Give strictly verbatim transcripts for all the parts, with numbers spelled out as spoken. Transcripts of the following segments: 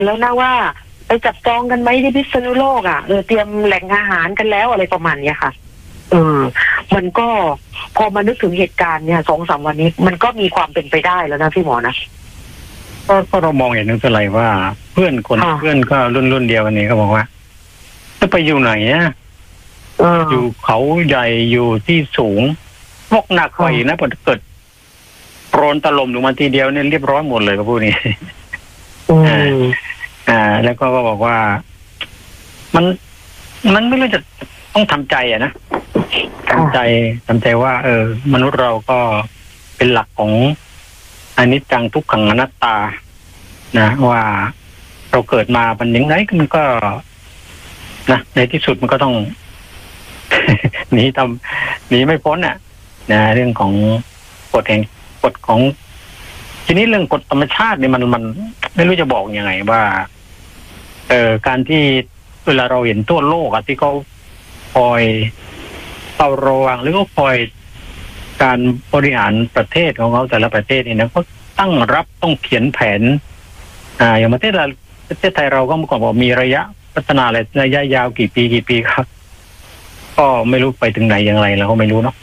แล้วนะว่าไปจับจองกันไหมที่พิษณุโลกอ่ะเออเตรียมแหล่งอาหารกันแล้วอะไรประมาณเนี้ยค่ะเออมันก็พอมานึกถึงเหตุการณ์เนี่ยสองสามวันนี้มันก็มีความเป็นไปได้แล้วนะพี่หมอนะก็ก็เรามองเห็นนึกอะไรว่าเพื่อนคนเพื่อนก็รุ่นรุ่นเดียวกันนี้เขาบอกว่าจะไปอยู่ไหนอ่ะอยู่เขาใหญ่อยู่ที่สูงพวกหนักกว่าอีกนะพอเกิดโปรนตล่มลงมาทีเดียวเนี่ยเรียบร้อยหมดเลยก็พูดนี้อ่าอ่าแล้วก็บอกว่ามันมันไม่รู้จะต้องทำใจอ่ะนะทำใจทำใจว่าเออมนุษย์เราก็เป็นหลักของอนิจจังทุกขังอนัตตานะว่าเราเกิดมาเป็นยังไงมันก็นะในที่สุดมันก็ต้อง หนีทำหนีไม่พ้นอ่ะนะเรื่องของกฎแห่งกฎของทีนี้เรื่องกฎธรรมชาติเนี่ยมันมันไม่รู้จะบอกยังไงว่าเอ่อการที่เวลาเราเห็นทั่วโลกอะที่เขาคอยเฝ้าระวังหรือก็คอยการบริหารประเทศของเขาแต่ละประเทศนี่นะก็ตั้งรับต้องเขียนแผนอ่าอย่างประเทศเราประเทศไทยเราก็เมื่อก่อนบอกมีระยะพัฒนาอะไรระยะยาวกี่ปีกี่ปีครับก็ไม่รู้ไปถึงไหนอย่างไรเราก็ไม่รู้เนาะ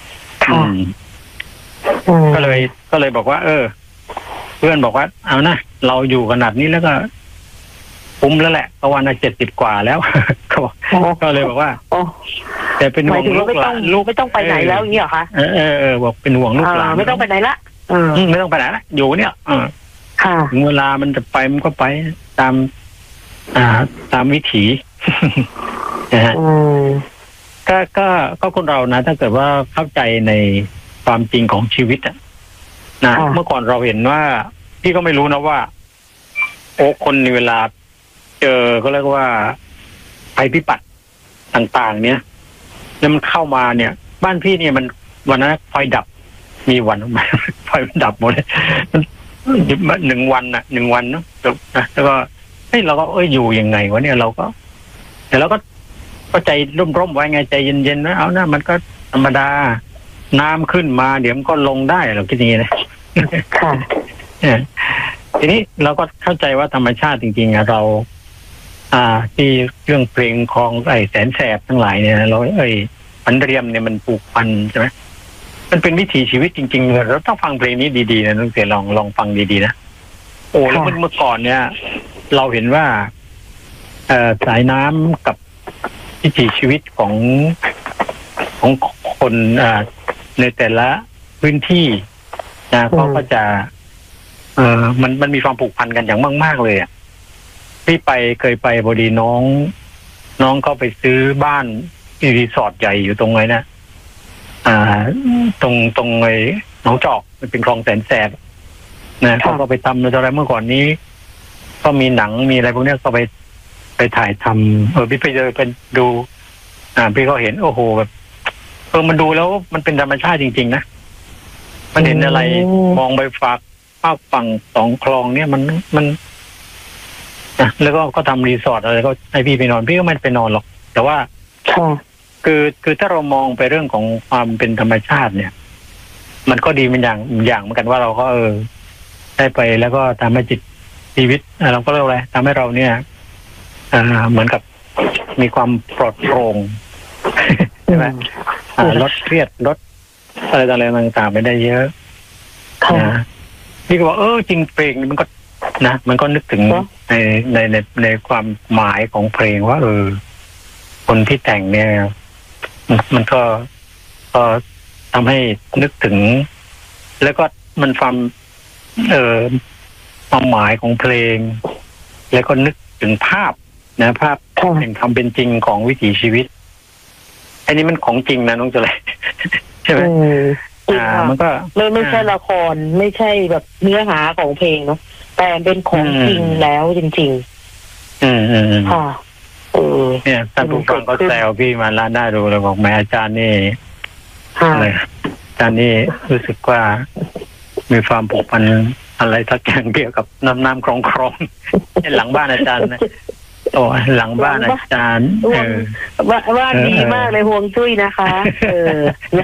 ก็เลยก็เลยบอกว่าเออเพื่อนบอกว่าเอานะเราอยู่ขนาดนี้แล้วก็คุ้มแล้วแหละประวันเจ็ดสิบกว่าแล้วก็เลยบอกว่าแต่เป็นห่วงลูกหลานลูกไม่ต้องไปไหนแล้วอย่างนี้เหรอคะเออเออเออบอกเป็นห่วงลูกหลานไม่ต้องไปไหนละเออไม่ต้องไปไหนละอยู่เนี่ยเออค่ะถึงเวลามันจะไปมันก็ไปตามอ่าตามวิถีนะฮะก็ก็ก็คนเรานะถ้าเกิดว่าเข้าใจในความจริงของชีวิตอะนะเมื่อก่อนเราเห็นว่าพี่ก็ไม่รู้นะว่าโอ้คนในเวลาเจอก็เรียกว่าภัยพิบัติต่างๆเนี่ยแล้วมันเข้ามาเนี่ยบ้านพี่เนี่ยมันวันนั้นไฟดับมีวันไฟมันดับหมดเลยมันหนึ่งวันน่ะหนึ่งวันเนาะแล้วก็เฮ้ยเราก็เอ้ยอยู่ยังไงวะเนี่ยเราก็แต่เราก็ก็ใจร่มๆไว้ไงใจเย็นๆนะเอานะมันก็ธรรมดาน้ำขึ้นมาเดี๋ยวมันก็ลงได้เราคิดอย่างนี้นะค่ะทีนี้เราก็เข้าใจว่าธรรมชาติจริงๆเราอ่าที่เรื่องเพลงของไอ้แสนแสบทั้งหลายเนี่ยเราเอ้ยพันเรียมเนี่ยมันผูกพันใช่ไหมมันเป็นวิถีชีวิตจริงๆเราต้องฟังเพลงนี้ดีๆนะต้องเสียลองลองฟังดีๆนะโอ้แล้วเมื่อก่อนเนี่ยเราเห็นว่าเอ่อสายน้ำกับวิถีชีวิตของของคนอ่าในแต่ละพื้นที่นะเขาก็จะเอ่อมันมันมีความผูกพันกันอย่างมากๆเลยอ่ะที่ไปเคยไปพอดีน้องน้องเขาไปซื้อบ้านที่รีสอร์ทใหญ่อยู่ตรงไหนนะอ่าตรงตรงไอ้หนองจอกมันเป็นคลองแสนแสบนะเขาก็ไปทำอะไรเมื่อก่อนนี้ก็มีหนังมีอะไรพวกนี้ก็ไปไปถ่ายทำเออพี่ไปเจอเป็นดูอ่าพี่ก็เห็นโอ้โหแบบเออมันดูแล้วมันเป็นธรรมชาติจริงๆนะมันเห็นอะไรมองไปฝากภาคฝั่งสองคลองเนี่ยมันมันนะแล้วก็ก็ทำรีสอร์ทอะไรก็ให้พี่ไปนอนพี่ก็ไม่ไปนอนหรอกแต่ว่าคือคือถ้าเรามองไปเรื่องของความเป็นธรรมชาติเนี่ยมันก็ดีเป็นอย่างอย่างเหมือนกันว่าเราก็เออได้ไปแล้วก็ทำให้จิตชีวิตเราก็เรียกอะไรทำให้เราเนี่ยอ่าเหมือนกับมีความปลอดโปร่งใช่ไหมลดเครียดลดอะไรต่างๆต่างๆไปได้เยอะนะพี่ก็บอกเออจริงเพลงมันก็นะมันก็นึกถึงในในในในความหมายของเพลงว่าเออคนที่แต่งเนี่ยมันก็ก็ทำให้นึกถึงแล้วก็มันความเอ่อความหมายของเพลงแล้วก็นึกถึงภาพนะภาพแห่งความเป็นจริงของวิถีชีวิตอันนี้มันของจริงนะน้องจะเลยใช่ไหมอ่ามันก็ไม่ไม่ใช่ละครไม่ใช่แบบเนื้อหาของเพลงเนาะแต่เป็นของจริงแล้วจริงๆอืมอืมค่ะเออเนี่ยท่านผู้ฟังก็แซวพี่มาล้านได้ดูแล้วบอกแม่อาจารย์นี่อะไรอาจารย์นี่รู้สึกว่ามีความผูกพันอะไรทักอย่างเกี่ยวกับน้ำน้ำคลองคลองหลังบ้านอาจารย์นะโอ้หลังบ้านอาจารย์เออว่าว่าดีมากเลยห่วงจุ้ยนะคะเออ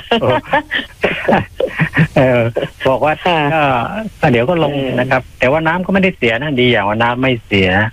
เออบอกว่าก็เดี๋ยวก็ลงนะครับแต่ว่าน้ำก็ไม่ได้เสียนะดีอย่างว่าน้ำไม่เสีย